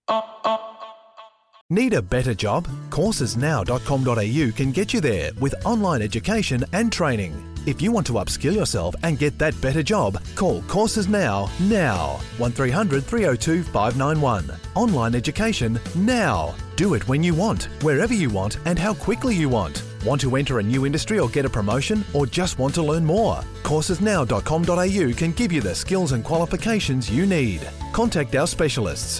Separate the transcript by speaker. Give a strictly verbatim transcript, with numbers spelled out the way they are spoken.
Speaker 1: Need a better job? courses now dot com dot a u can get you there with online education and training. If you want to upskill yourself and get that better job, call Courses Now, now. one three hundred three oh two five nine one. Online education now. Do it when you want, wherever you want and how quickly you want. Want to enter a new industry or get a promotion, or just want to learn more? courses now dot com dot a u can give you the skills and qualifications you need. Contact our specialists